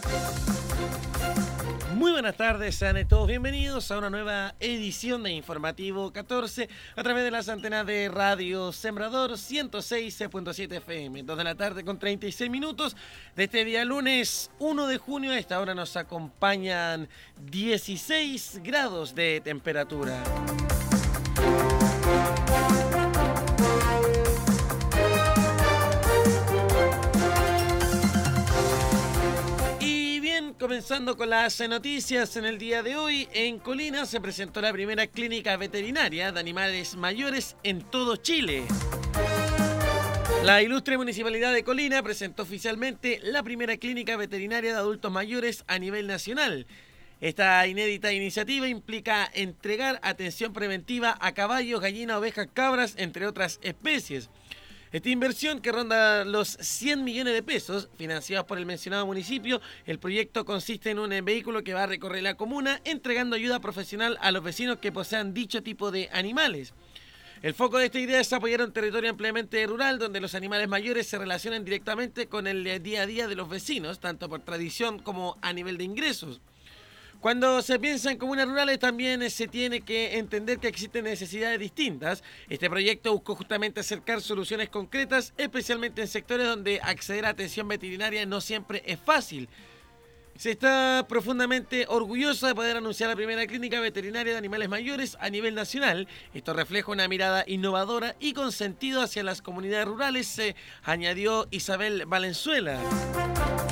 Muy buenas tardes, sean todos bienvenidos a una nueva edición de Informativo 14 a través de las antenas de Radio Sembrador 106.7 FM. 2 de la tarde con 36 minutos de este día lunes 1 de junio. A esta hora nos acompañan 16 grados de temperatura. Comenzando con las noticias en el día de hoy, en Colina se presentó la primera clínica veterinaria de animales mayores en todo Chile. La ilustre Municipalidad de Colina presentó oficialmente la primera clínica veterinaria de adultos mayores a nivel nacional. Esta inédita iniciativa implica entregar atención preventiva a caballos, gallinas, ovejas, cabras, entre otras especies. Esta inversión, que ronda los 100 millones de pesos, financiados por el mencionado municipio, el proyecto consiste en un vehículo que va a recorrer la comuna, entregando ayuda profesional a los vecinos que posean dicho tipo de animales. El foco de esta idea es apoyar un territorio ampliamente rural, donde los animales mayores se relacionan directamente con el día a día de los vecinos, tanto por tradición como a nivel de ingresos. Cuando se piensa en comunas rurales también se tiene que entender que existen necesidades distintas. Este proyecto buscó justamente acercar soluciones concretas, especialmente en sectores donde acceder a atención veterinaria no siempre es fácil. Se está profundamente orgulloso de poder anunciar la primera clínica veterinaria de animales mayores a nivel nacional. Esto refleja una mirada innovadora y con sentido hacia las comunidades rurales, añadió Isabel Valenzuela.